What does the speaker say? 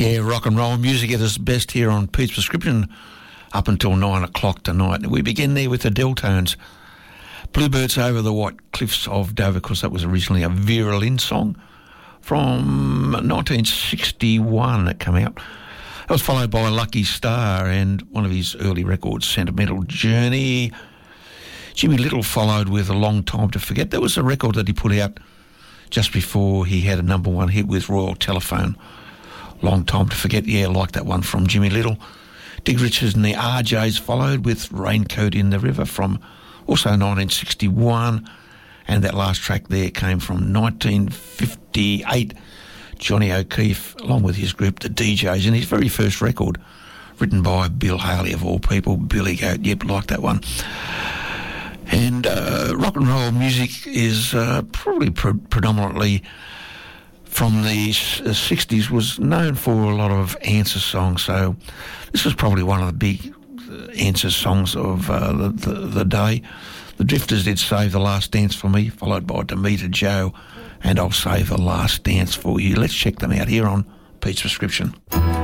Yeah, rock and roll music at its best here on Pete's Prescription up until 9 o'clock tonight. We begin there with the Deltones. Bluebirds Over the White Cliffs of Dover, because that was originally a Vera Lynn song from 1961 that came out. That was followed by Lucky Star and one of his early records, Sentimental Journey. Jimmy Little followed with A Long Time to Forget. That was a record that he put out just before he had a number one hit with Royal Telephone. Long Time to Forget, yeah, I like that one from Jimmy Little. Dig Richards and the RJs followed with Raincoat in the River from also 1961. And that last track there came from 1958. Johnny O'Keefe, along with his group, the DJs, and his very first record, written by Bill Haley, of all people. Billy Goat, yep, like that one. And rock and roll music is probably predominantly from the 60s, was known for a lot of answer songs. So this was probably one of the big answer songs of the day. The Drifters did Save the Last Dance for Me, followed by Demeter Joe and I'll Save the Last Dance for You. Let's check them out here on Pete's Prescription.